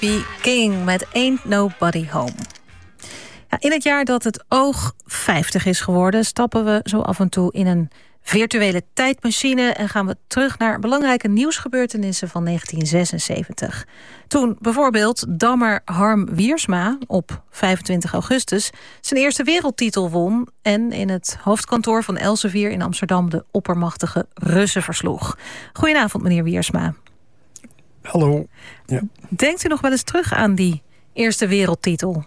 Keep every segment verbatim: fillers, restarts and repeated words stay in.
B. King met Ain't Nobody Home. Ja, in het jaar dat het oog vijftig is geworden, stappen we zo af en toe in een virtuele tijdmachine en gaan we terug naar belangrijke nieuwsgebeurtenissen van negentien zesenzeventig. Toen bijvoorbeeld dammer Harm Wiersma op vijfentwintig augustus zijn eerste wereldtitel won en in het hoofdkantoor van Elsevier in Amsterdam de oppermachtige Russen versloeg. Goedenavond, meneer Wiersma. Hallo. Ja. Denkt u nog wel eens terug aan die eerste wereldtitel?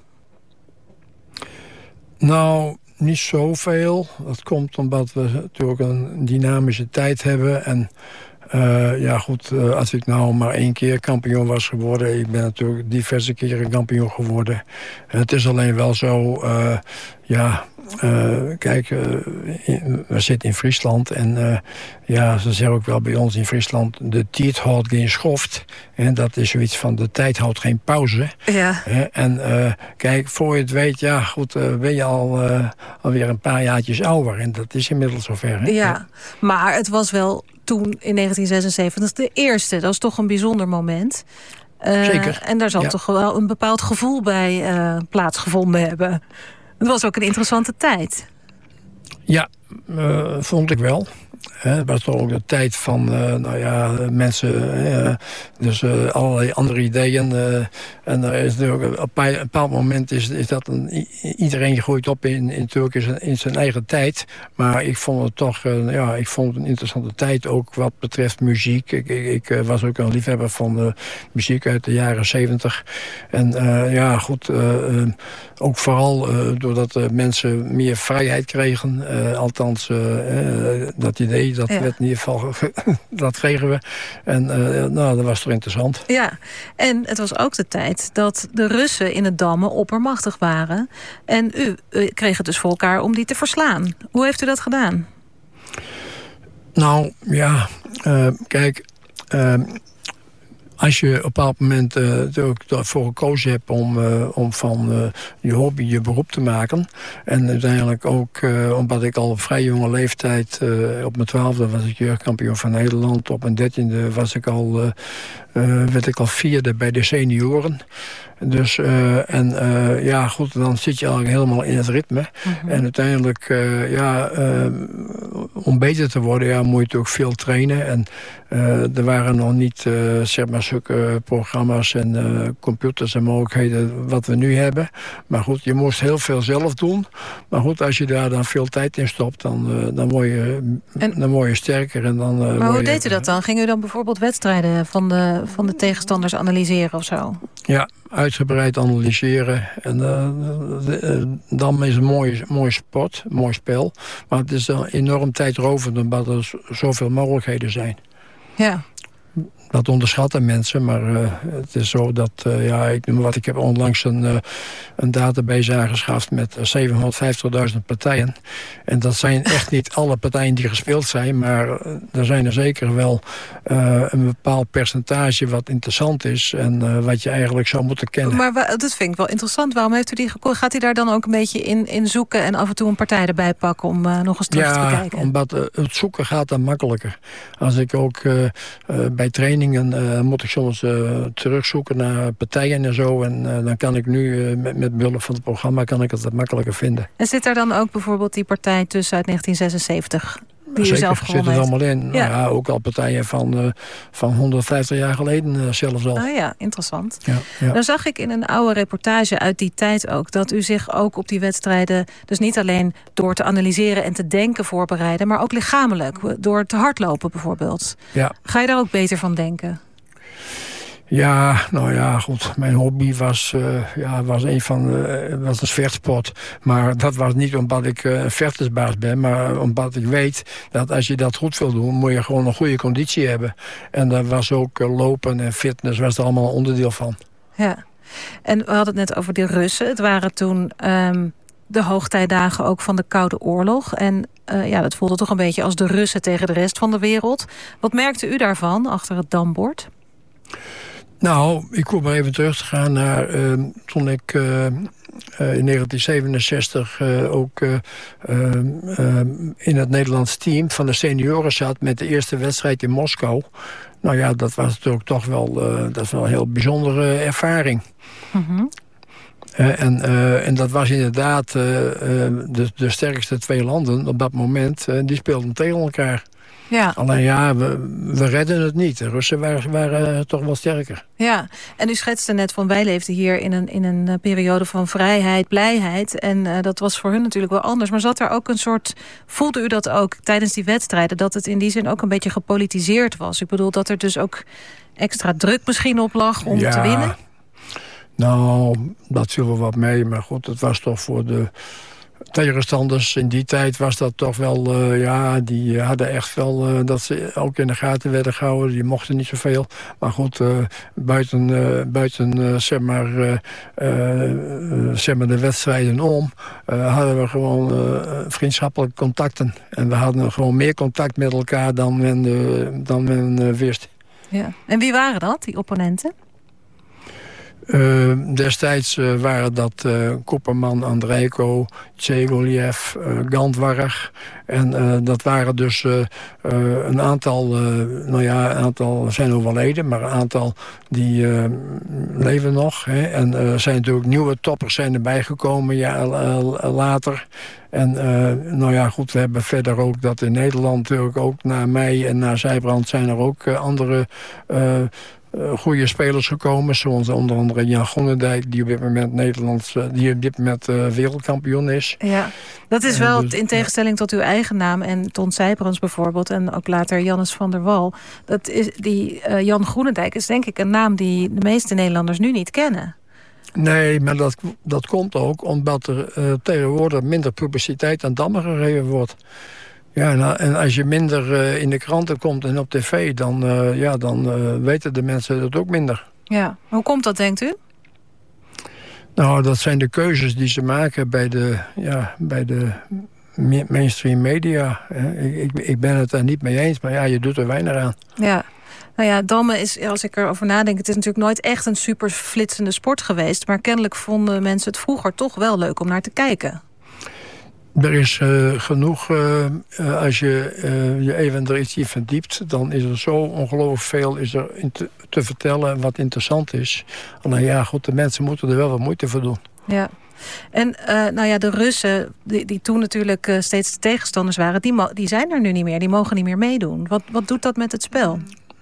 Nou, niet zoveel. Dat komt omdat we natuurlijk een dynamische tijd hebben. En uh, ja goed, uh, als ik nou maar één keer kampioen was geworden... ik ben natuurlijk diverse keren kampioen geworden. Het is alleen wel zo, uh, ja... Uh, kijk, uh, in, we zitten in Friesland en uh, ja, ze zeggen ook wel bij ons in Friesland... de tijd houdt geen schoft. En dat is zoiets van, de tijd houdt geen pauze. Ja. Uh, en uh, kijk, voor je het weet, ja, goed, uh, ben je al uh, alweer een paar jaartjes ouder. En dat is inmiddels zover. Hè? Ja, maar het was wel toen in negentien zesenzeventig de eerste. Dat was toch een bijzonder moment. Uh, Zeker. En daar zal ja. toch wel een bepaald gevoel bij uh, plaatsgevonden hebben. Het was ook een interessante tijd. Ja, uh, vond ik wel. Het was toch ook de tijd van uh, nou ja, mensen, uh, dus uh, allerlei andere ideeën. Uh, en er is natuurlijk, op een bepaald moment is, is dat een, iedereen groeit op in, in, in, zijn, in zijn eigen tijd. Maar ik vond het toch uh, ja, ik vond het een interessante tijd, ook wat betreft muziek. Ik, ik, ik uh, was ook een liefhebber van uh, muziek uit de jaren zeventig. En uh, ja, goed, uh, uh, ook vooral uh, doordat uh, mensen meer vrijheid kregen. Uh, althans, uh, uh, dat idee. Dat ja. werd in ieder geval, dat kregen we. En uh, nou, dat was toch interessant. Ja, en het was ook de tijd dat de Russen in het dammen oppermachtig waren. En u, u kreeg het dus voor elkaar om die te verslaan. Hoe heeft u dat gedaan? Nou, ja, uh, kijk... Uh, Als je op een bepaald moment uh, ervoor gekozen hebt om, uh, om van uh, je hobby je beroep te maken. En uiteindelijk ook, uh, omdat ik al op vrij jonge leeftijd, uh, op mijn twaalfde was ik jeugdkampioen van Nederland. Op mijn dertiende was ik al, uh, uh, werd ik al vierde bij de senioren. Dus, uh, en uh, ja, goed, dan zit je eigenlijk helemaal in het ritme. Mm-hmm. En uiteindelijk, uh, ja, uh, om beter te worden, ja, moet je natuurlijk veel trainen. En uh, er waren nog niet, uh, zeg maar, zulke programma's en uh, computers en mogelijkheden wat we nu hebben. Maar goed, je moest heel veel zelf doen. Maar goed, als je daar dan veel tijd in stopt, dan, uh, dan, word, je, en, dan word je sterker. En dan, uh, maar hoe je, deed u dat dan? Ging u dan bijvoorbeeld wedstrijden van de, van de tegenstanders analyseren of zo? Ja, uitgebreid analyseren. En uh, dan is een mooie, mooie sport, een mooi spel. Maar het is uh, enorm tijdrovend omdat er zoveel mogelijkheden zijn. Ja. Dat onderschatten mensen, maar uh, het is zo dat, uh, ja, ik noem wat, ik heb onlangs een, uh, een database aangeschaft met zevenhonderdvijftigduizend partijen. En dat zijn echt niet alle partijen die gespeeld zijn, maar uh, er zijn er zeker wel uh, een bepaald percentage wat interessant is en uh, wat je eigenlijk zou moeten kennen. Maar dat vind ik wel interessant. Waarom heeft u die gekozen? Gaat u daar dan ook een beetje in, in zoeken en af en toe een partij erbij pakken om uh, nog eens terug ja, te bekijken? Ja, omdat uh, het zoeken gaat dan makkelijker. Als ik ook uh, uh, bij trainingen uh, moet ik soms uh, terugzoeken naar partijen en zo. En uh, dan kan ik nu uh, met, met behulp van het programma kan ik het wat makkelijker vinden. En zit daar dan ook bijvoorbeeld die partij tussen uit negentien zesenzeventig? Die Zeker, u zelf zit er allemaal in. Ja. Nou ja, ook al partijen van, uh, van honderdvijftig jaar geleden uh, zelfs al. Oh ja, interessant. Ja, ja. Dan zag ik in een oude reportage uit die tijd ook dat u zich ook op die wedstrijden dus niet alleen door te analyseren en te denken voorbereiden, maar ook lichamelijk, door te hardlopen bijvoorbeeld. Ja. Ga je daar ook beter van denken? Ja, nou ja, goed. Mijn hobby was, uh, ja, was een van uh, was een vechtsport. Maar dat was niet omdat ik uh, een vechtersbaas ben, maar omdat ik weet dat als je dat goed wil doen, moet je gewoon een goede conditie hebben. En daar was ook uh, lopen en fitness was er allemaal een onderdeel van. Ja, en we hadden het net over de Russen. Het waren toen um, de hoogtijdagen ook van de Koude Oorlog. En uh, ja, dat voelde toch een beetje als de Russen tegen de rest van de wereld. Wat merkte u daarvan achter het dambord? Nou, ik hoef maar even terug te gaan naar uh, toen ik uh, uh, in negentien zevenenzestig uh, ook uh, uh, uh, in het Nederlands team van de senioren zat met de eerste wedstrijd in Moskou. Nou ja, dat was natuurlijk toch wel, uh, dat is wel een heel bijzondere ervaring. Mm-hmm. Uh, en, uh, en dat was inderdaad uh, uh, de, de sterkste twee landen op dat moment. Uh, die speelden tegen elkaar. Ja. Alleen ja, we, we redden het niet. De Russen waren, waren uh, toch wel sterker. Ja, en u schetste net van wij leefden hier in een, in een periode van vrijheid, blijheid. En uh, dat was voor hun natuurlijk wel anders. Maar zat er ook een soort, voelde u dat ook tijdens die wedstrijden, dat het in die zin ook een beetje gepolitiseerd was? Ik bedoel dat er dus ook extra druk misschien op lag om ja. te winnen? Nou, dat viel wel wat mee. Maar goed, het was toch voor de tegenstanders in die tijd was dat toch wel, uh, ja, die hadden echt wel uh, dat ze ook in de gaten werden gehouden. Die mochten niet zoveel. Maar goed, uh, buiten, uh, buiten uh, zeg maar, uh, uh, zeg maar de wedstrijden om, uh, hadden we gewoon uh, vriendschappelijke contacten. En we hadden gewoon meer contact met elkaar dan men, uh, dan men uh, wist. Ja. En wie waren dat, die opponenten? Uh, destijds uh, waren dat uh, Koeperman, Andrejko, Tjegoljev, uh, Gandvarg. En uh, dat waren dus uh, uh, een aantal, uh, nou ja, een aantal zijn overleden, maar een aantal die uh, leven nog. Hè. En er uh, zijn natuurlijk nieuwe toppers zijn erbij gekomen ja, uh, later. En uh, nou ja, goed, we hebben verder ook dat in Nederland natuurlijk ook na mij en na Zijbrand zijn er ook uh, andere Uh, Uh, goede spelers gekomen, zoals onder andere Jan Groenendijk, die op dit moment Nederlands, uh, die op dit moment uh, wereldkampioen is. Ja, dat is wel uh, dus, in tegenstelling tot uw eigen naam en Ton Sijbrandts bijvoorbeeld en ook later Jannes van der Wal. Dat is die uh, Jan Groenendijk is denk ik een naam die de meeste Nederlanders nu niet kennen. Nee, maar dat, dat komt ook omdat er uh, tegenwoordig minder publiciteit aan dammen gegeven wordt. Ja, nou, en als je minder uh, in de kranten komt en op tv, dan, uh, ja, dan uh, weten de mensen dat ook minder. Ja, hoe komt dat, denkt u? Nou, dat zijn de keuzes die ze maken bij de, ja, bij de mainstream media. Ik, ik, ik ben het daar niet mee eens, maar ja, je doet er weinig aan. Ja. Nou ja, dammen is, als ik erover nadenk, het is natuurlijk nooit echt een super flitsende sport geweest, maar kennelijk vonden mensen het vroeger toch wel leuk om naar te kijken. Er is uh, genoeg, uh, uh, als je uh, je even er iets in verdiept, dan is er zo ongelooflijk veel is er in te, te vertellen wat interessant is. Nou ja, goed, de mensen moeten er wel wat moeite voor doen. Ja. En uh, nou ja, de Russen, die, die toen natuurlijk uh, steeds de tegenstanders waren, die, mo- die zijn er nu niet meer, die mogen niet meer meedoen. Wat, wat doet dat met het spel?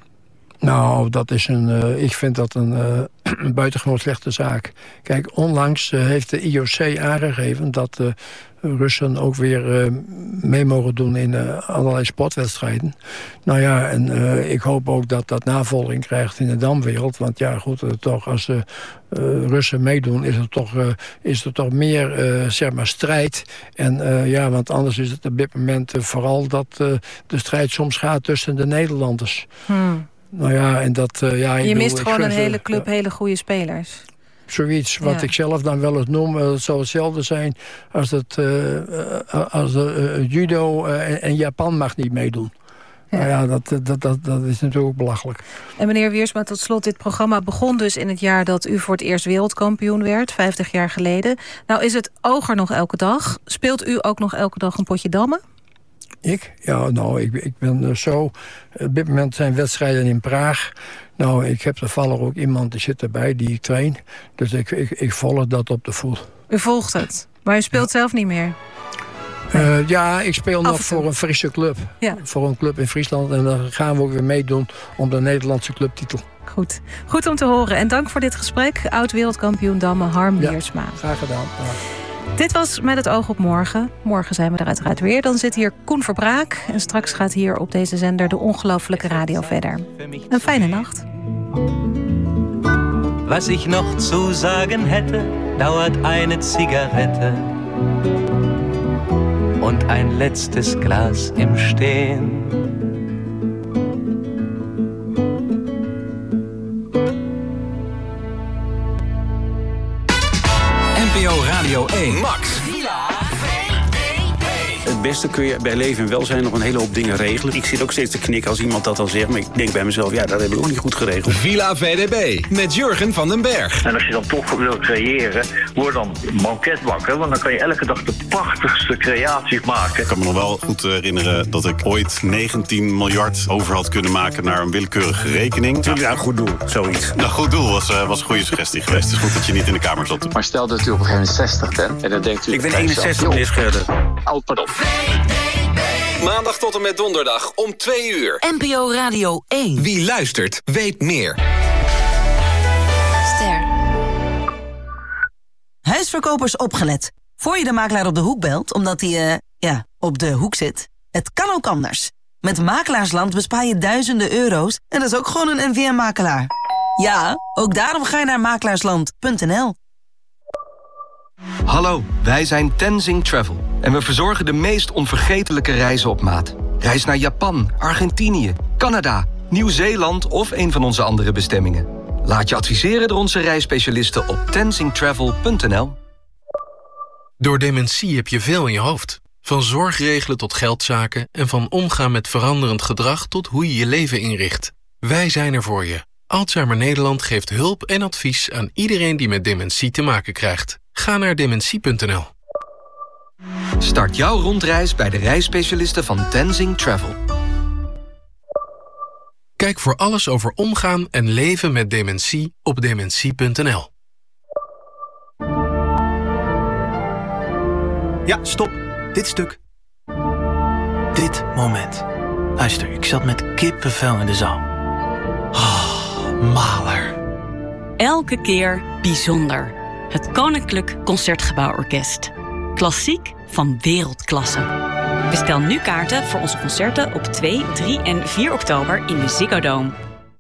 Nou, dat is een, uh, ik vind dat een, uh, een buitengewoon slechte zaak. Kijk, onlangs uh, heeft de I O C aangegeven dat uh, Russen ook weer uh, mee mogen doen in uh, allerlei sportwedstrijden. Nou ja, en uh, ik hoop ook dat dat navolging krijgt in de damwereld. Want ja, goed, uh, toch als uh, uh, Russen meedoen is er toch, uh, is er toch meer uh, zeg maar strijd. En uh, ja, want anders is het op dit moment uh, vooral dat uh, de strijd soms gaat tussen de Nederlanders. Hmm. Nou ja, en dat, uh, ja, je bedoel, mist gewoon een ze, hele club, ja, hele goede spelers. Zoiets, wat ja. ik zelf dan wel eens noem, uh, het zou hetzelfde zijn als het uh, uh, als uh, judo uh, en, en Japan mag niet meedoen. Ja. Nou ja, dat, dat, dat, dat is natuurlijk ook belachelijk. En meneer Wiersma, tot slot, dit programma begon dus in het jaar dat u voor het eerst wereldkampioen werd, vijftig jaar geleden. Nou is het oog er nog elke dag. Speelt u ook nog elke dag een potje dammen? Ik? Ja, nou, ik, ik ben uh, zo. Op dit moment zijn wedstrijden in Praag. Nou, ik heb toevallig ook iemand die zit erbij die ik train. Dus ik, ik, ik volg dat op de voet. U volgt het, maar u speelt ja. zelf niet meer? Nee. Uh, ja, ik speel nog voor een Friese club. Ja. Voor een club in Friesland. En dan gaan we ook weer meedoen om de Nederlandse clubtitel. Goed. Goed om te horen. En dank voor dit gesprek. Oud-wereldkampioen dammen Harm ja, Wiersma. Graag gedaan. Ja. Dit was Met het oog op morgen. Morgen zijn we er uiteraard weer. Dan zit hier Koen Verbraak. En straks gaat hier op deze zender de ongelooflijke radio verder. Een fijne nacht. Was ich noch zu sagen hätte, dauert eine Zigarette und ein letztes Glas im Stehen. N P O Radio één. Max. Villa V V P. beste kun je bij leven en welzijn nog een hele hoop dingen regelen. Ik zit ook steeds te knikken als iemand dat dan zegt, maar ik denk bij mezelf, ja, dat heb ik ook niet goed geregeld. Villa V D B met Jurgen van den Berg. En als je dan toch wil creëren, word dan banketbakker, want dan kan je elke dag de prachtigste creaties maken. Ik kan me nog wel goed herinneren dat ik ooit negentien miljard over had kunnen maken naar een willekeurige rekening. Natuurlijk nou, een goed doel, zoiets. Nou, goed doel was, uh, was een goede suggestie geweest. Het is goed dat je niet in de kamer zat. Maar stel dat u op een gegeven moment zestig bent en dan denkt u... Ik ben eenenzestig, meneer Scherder. Oh, pardon. Maandag tot en met donderdag om twee uur. N P O Radio één. Wie luistert, weet meer. Ster. Huisverkopers opgelet. Voor je de makelaar op de hoek belt, omdat hij, uh, ja, op de hoek zit. Het kan ook anders. Met Makelaarsland bespaar je duizenden euro's en dat is ook gewoon een N V M-makelaar. Ja, ook daarom ga je naar makelaarsland punt n l. Hallo, wij zijn Tenzing Travel. En we verzorgen de meest onvergetelijke reizen op maat. Reis naar Japan, Argentinië, Canada, Nieuw-Zeeland of een van onze andere bestemmingen. Laat je adviseren door onze reisspecialisten op tenzing travel punt n l. Door dementie heb je veel in je hoofd. Van zorgregelen tot geldzaken en van omgaan met veranderend gedrag tot hoe je je leven inricht. Wij zijn er voor je. Alzheimer Nederland geeft hulp en advies aan iedereen die met dementie te maken krijgt. Ga naar dementie punt n l. Start jouw rondreis bij de reisspecialisten van Tenzing Travel. Kijk voor alles over omgaan en leven met dementie op dementie punt n l. Ja, stop. Dit stuk. Dit moment. Luister, ik zat met kippenvel in de zaal. Oh, maler. Elke keer bijzonder. Het Koninklijk Concertgebouworkest. Klassiek van wereldklasse. Bestel nu kaarten voor onze concerten op twee, drie en vier oktober in de Ziggo Dome.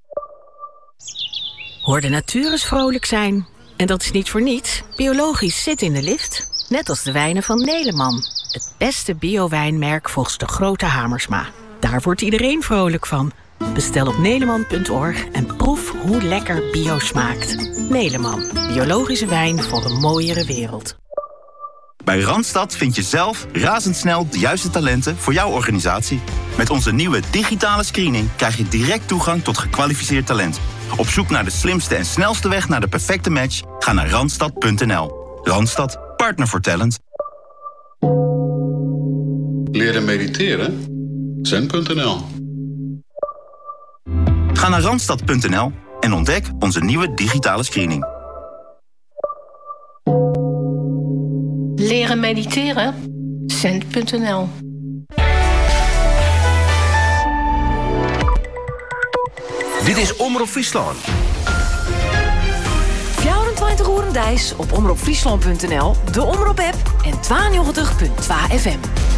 Hoor de natuur eens vrolijk zijn. En dat is niet voor niets. Biologisch zit in de lift. Net als de wijnen van Neleman. Het beste bio-wijnmerk volgens de grote Hamersma. Daar wordt iedereen vrolijk van. Bestel op neleman punt org en proef hoe lekker bio smaakt. Neleman, biologische wijn voor een mooiere wereld. Bij Randstad vind je zelf razendsnel de juiste talenten voor jouw organisatie. Met onze nieuwe digitale screening krijg je direct toegang tot gekwalificeerd talent. Op zoek naar de slimste en snelste weg naar de perfecte match? Ga naar randstad punt n l. Randstad, partner voor talent. Leren mediteren? zen punt n l. Ga naar randstad punt n l en ontdek onze nieuwe digitale screening. Leren mediteren? zen punt n l. Dit is Omroep Friesland. vierentwintig uur en dijs op omroep friesland punt n l, de Omroep-app en tweeënnegentig punt twee F M.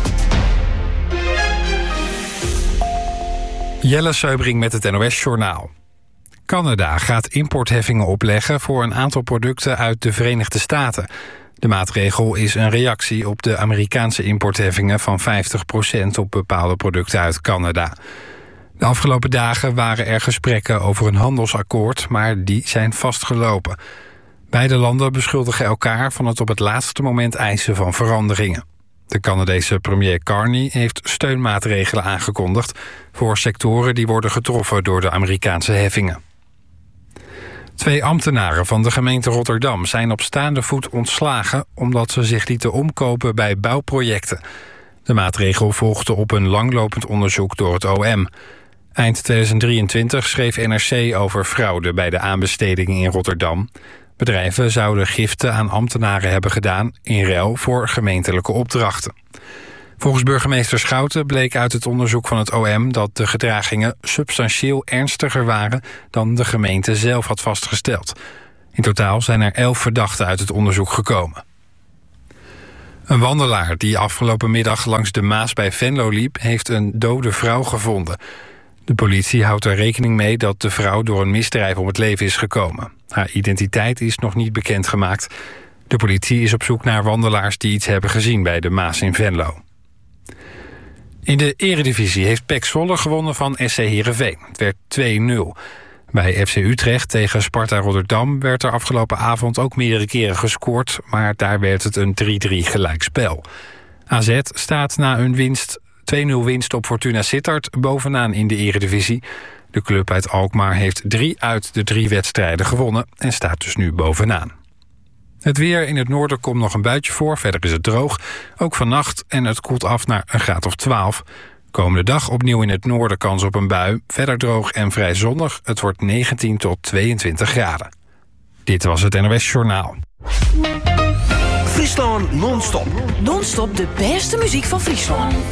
Jelle Seubring met het N O S-journaal. Canada gaat importheffingen opleggen voor een aantal producten uit de Verenigde Staten. De maatregel is een reactie op de Amerikaanse importheffingen van vijftig procent op bepaalde producten uit Canada. De afgelopen dagen waren er gesprekken over een handelsakkoord, maar die zijn vastgelopen. Beide landen beschuldigen elkaar van het op het laatste moment eisen van veranderingen. De Canadese premier Carney heeft steunmaatregelen aangekondigd voor sectoren die worden getroffen door de Amerikaanse heffingen. Twee ambtenaren van de gemeente Rotterdam zijn op staande voet ontslagen omdat ze zich lieten omkopen bij bouwprojecten. De maatregel volgde op een langlopend onderzoek door het O M. Eind tweeduizend drieëntwintig schreef N R C over fraude bij de aanbestedingen in Rotterdam. Bedrijven zouden giften aan ambtenaren hebben gedaan in ruil voor gemeentelijke opdrachten. Volgens burgemeester Schouten bleek uit het onderzoek van het O M dat de gedragingen substantieel ernstiger waren dan de gemeente zelf had vastgesteld. In totaal zijn er elf verdachten uit het onderzoek gekomen. Een wandelaar die afgelopen middag langs de Maas bij Venlo liep, heeft een dode vrouw gevonden. De politie houdt er rekening mee dat de vrouw door een misdrijf om het leven is gekomen. Haar identiteit is nog niet bekendgemaakt. De politie is op zoek naar wandelaars die iets hebben gezien bij de Maas in Venlo. In de eredivisie heeft P E C Zwolle gewonnen van S C Heerenveen. Het werd twee nul. Bij F C Utrecht tegen Sparta Rotterdam werd er afgelopen avond ook meerdere keren gescoord, maar daar werd het een drie drie gelijkspel. A Z staat na een winst, twee nul winst op Fortuna Sittard bovenaan in de Eredivisie. De club uit Alkmaar heeft drie uit de drie wedstrijden gewonnen en staat dus nu bovenaan. Het weer: in het noorden komt nog een buitje voor, verder is het droog. Ook vannacht en het koelt af naar een graad of twaalf. Komende dag opnieuw in het noorden kans op een bui. Verder droog en vrij zonnig. Het wordt negentien tot tweeëntwintig graden. Dit was het N O S Journaal. Friesland non-stop. Non-stop de beste muziek van Friesland.